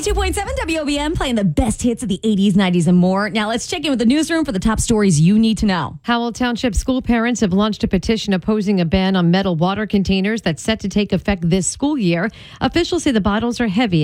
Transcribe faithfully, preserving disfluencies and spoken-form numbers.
ninety-two point seven W O B M playing the best hits of the eighties, nineties, and more. Now let's check in with the newsroom for the top stories you need to know. Howell Township school parents have launched a petition opposing a ban on metal water containers that's set to take effect this school year. Officials say the bottles are heavy